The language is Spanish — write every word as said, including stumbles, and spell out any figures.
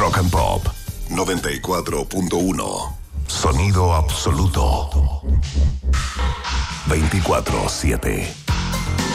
Rock and Pop noventa y cuatro punto uno. Sonido absoluto. veinticuatro siete.